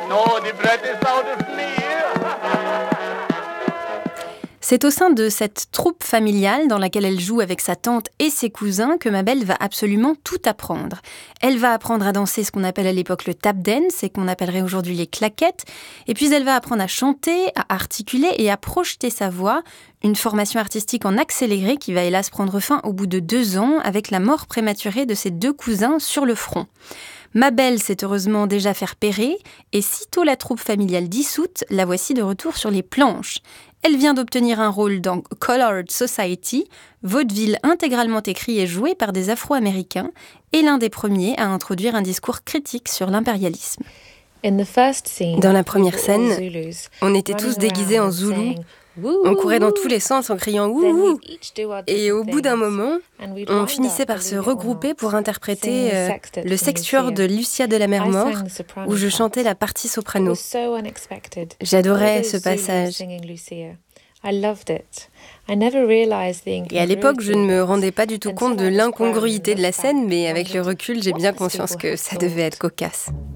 C'est au sein de cette troupe familiale dans laquelle elle joue avec sa tante et ses cousins que Mabel va absolument tout apprendre. Elle va apprendre à danser ce qu'on appelle à l'époque le tap dance et qu'on appellerait aujourd'hui les claquettes. Et puis elle va apprendre à chanter, à articuler et à projeter sa voix. Une formation artistique en accéléré qui va hélas prendre fin au bout de 2 ans avec la mort prématurée de ses 2 cousins sur le front. Mabel sait heureusement déjà faire pérer et sitôt la troupe familiale dissoute, la voici de retour sur les planches. Elle vient d'obtenir un rôle dans Colored Society, vaudeville intégralement écrit et joué par des Afro-Américains, et l'un des premiers à introduire un discours critique sur l'impérialisme. Dans la première scène, on était tous déguisés en Zoulou. On courait dans tous les sens en criant « Wouhou !» Et au bout d'un moment, on finissait par se regrouper pour interpréter le sextuor de Lucia de la Mer Mort, où je chantais la partie soprano. J'adorais ce passage. Et à l'époque, je ne me rendais pas du tout compte de l'incongruité de la scène, mais avec le recul, j'ai bien conscience que ça devait être cocasse.